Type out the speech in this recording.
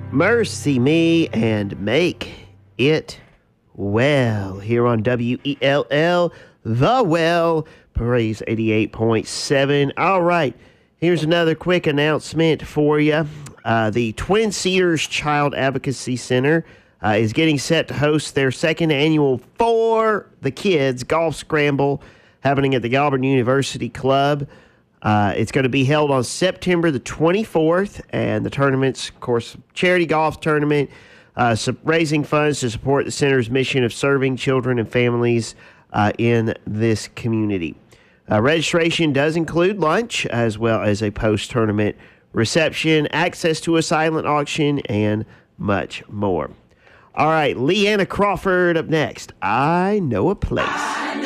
Mercy Me and Make It Well here on WELL, The Well, Praise 88.7. All right, here's another quick announcement for you. The Twin Cedars Child Advocacy Center is getting set to host their second annual For the Kids Golf Scramble happening at the Auburn University Club. It's going to be held on September the 24th, and the tournament's, of course, charity golf tournament, raising funds to support the center's mission of serving children and families in this community. Registration does include lunch as well as a post-tournament reception, access to a silent auction, and much more. All right, Leanna Crawford up next. I Know a Place.